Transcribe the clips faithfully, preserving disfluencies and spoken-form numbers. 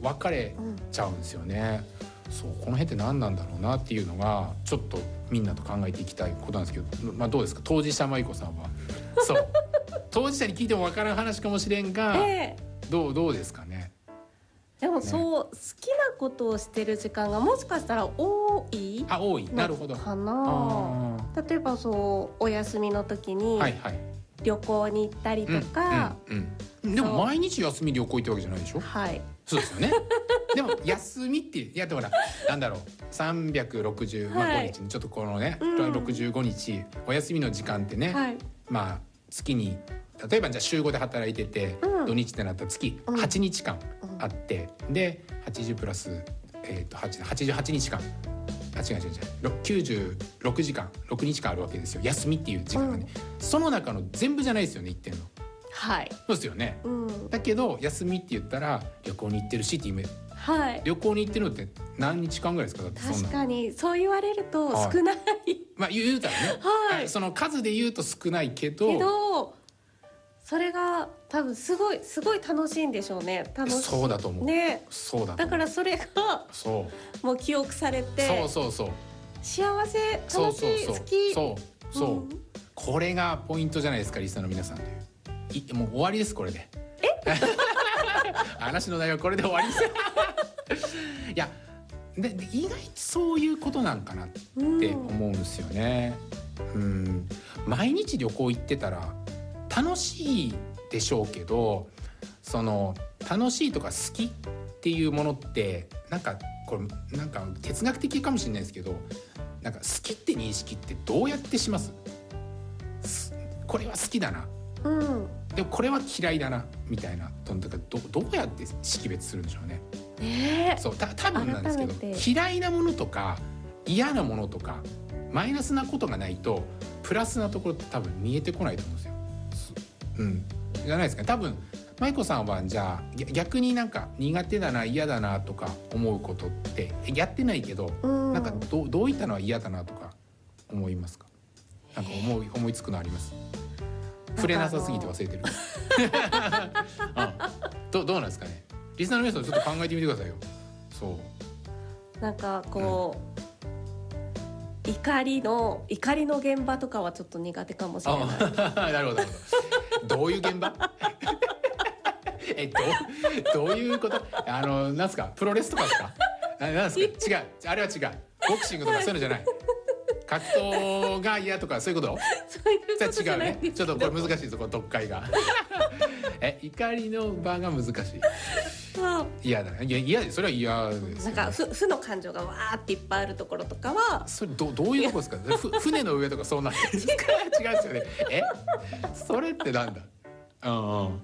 分かれちゃうんですよね、うん、そうこの辺って何なんだろうなっていうのがちょっとみんなと考えていきたいことなんですけど、まあ、どうですか当事者舞子さんはそう当事者に聞いても分からん話かもしれんが、えー、どう、どうですかね。 でもそう、ね、好きなことをしてる時間がもしかしたら多いあ多いなるほどかな。例えばそうお休みの時に旅行に行ったりとか、 うんうんうん、でも毎日休み旅行行ったわけじゃないでしょ。 はいそうですよねでも休みっていやでもほらなんだろうさんびゃくろくじゅうごにちにちょっとこのね、うん、ろくじゅうごにちお休みの時間ってね、はい、まあ月に例えばじゃあ週ごで働いてて、うん、土日ってなったら月はちにちかんあって、うん、ではちじゅうプラス、えー、とはちじゅうはちにちかんあ違う違う違うきゅうじゅうろくじかんろくにちかんあるわけですよ休みっていう時間がね、うん、その中の全部じゃないですよね言ってんの。 はいそうですよね、うん、だけど休みって言ったら旅行に行ってるしってイメージ、 はい、 旅行に行ってるのって何日間ぐらいですか。だってそんな確かにそう言われると少ない、はい、 まあ言うたらね、はい、その数で言うと少ないけどけどそれが多分すごいすごい楽しいんでしょうね。楽しいそうだと思う、 ね、 そうだと思う。 だからそれがそうもう記憶されてそうそうそう幸せ楽しいそうそうそう好きそうそう、うん、これがポイントじゃないですかリスナーの皆さんでいもう終わりですこれでえ話の内容これで終わりですいやでで意外とそういうことなんかなって思うんですよね、うん、うん毎日旅行行ってたら楽しいでしょうけどその楽しいとか好きっていうものってなんかこれなんか哲学的かもしれないですけどなんか好きって認識ってどうやってします？これは好きだな、うん、でもこれは嫌いだなみたいなどどうやって識別するんでしょうね。 ねそうた多分なんですけど嫌いなものとか嫌なものとかマイナスなことがないとプラスなところって多分見えてこないと思うんですよ。うん、じゃないですか。多分舞子さんはじゃあ逆になんか苦手だな嫌だなとか思うことってやってないけど、うん、なんか ど, どういったのは嫌だなとか思いますか？なんか思い思いつくのあります？触れなさすぎて忘れてる、うん、ど, どうなんですかね。リスナーの皆さんちょっと考えてみてくださいよ。そうなんかこう、うん、怒りの怒りの現場とかはちょっと苦手かもしれない。 なるほどなるほどどういう現場えど, どういうことあのなんすかプロレスとかですかなんすか違うあれは違うボクシングとかそういうのじゃない格闘が嫌とかそういうことそういうことじゃない違うねちょっとこれ難しいぞこの読解がえ怒りの場が難しい嫌だね。いや嫌でそれは嫌ですよ、ね、 なんか負の感情がわーっていっぱいあるところとかはそれ ど, どういうとこですかふ船の上とかそうなんですか違うんですよね。えそれってなんだうんうん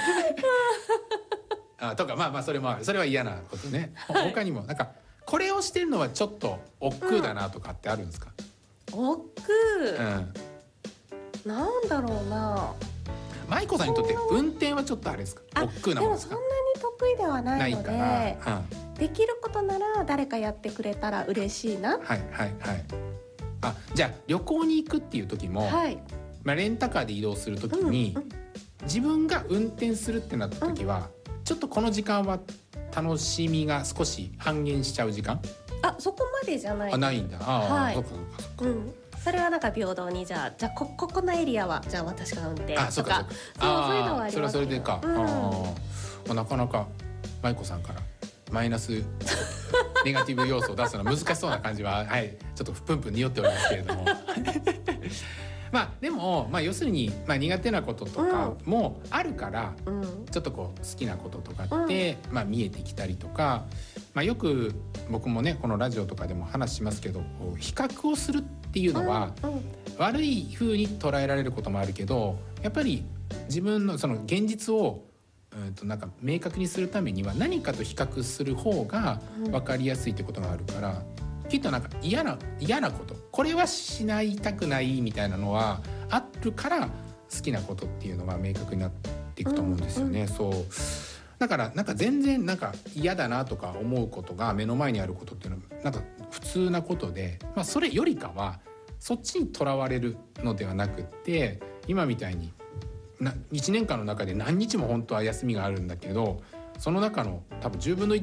あとかまあまあそれもそれは嫌なことね、はい、他にもなんかこれをしてるのはちょっと億劫だなとかってあるんですか？ 億劫、うん、なんだろうな。 舞子さんにとって運転はちょっとあれですか？億劫なものですか？ でもそんなに得意ではないのでないから、うん、 できることなら誰かやってくれたら嬉しいな。 はいはいはい。あじゃあ旅行に行くっていう時も、はいまあ、レンタカーで移動する時に、うんうん、自分が運転するってなった時は、うん、ちょっとこの時間は楽しみが少し半減しちゃう時間？ あそこまでじゃない。 あないんだ。あ、はい、そっかそっかそっか、 うんそれはなんか平等にじゃあじゃあ こ, ここのエリアはじゃあ私が運転とかあそうかそうかそうそういうのはありますけど。 それはそれでか、うんああなかなか舞子さんからマイナスネガティブ要素を出すのは難しそうな感じは、はい、ちょっとプンプン匂っておりますけれどもまあでも、まあ、要するに、まあ、苦手なこととかもあるから、うん、ちょっとこう好きなこととかって、うんまあ、見えてきたりとか、まあ、よく僕もねこのラジオとかでも話しますけどこう比較をするっていうのは、うんうん、悪い風に捉えられることもあるけどやっぱり自分のその現実をうんとなんか明確にするためには何かと比較する方が分かりやすいってことがあるから、うん、きっとなんか嫌な嫌なことこれはしないたくないみたいなのはあるから好きなことっていうのが明確になっていくと思うんですよね、うんうん、そうだからなんか全然なんか嫌だなとか思うことが目の前にあることっていうのはなんか普通なことで、まあ、それよりかはそっちにとらわれるのではなくって今みたいにないちねんかんの中で何日も本当は休みがあるんだけどその中の多分じゅうぶんのいち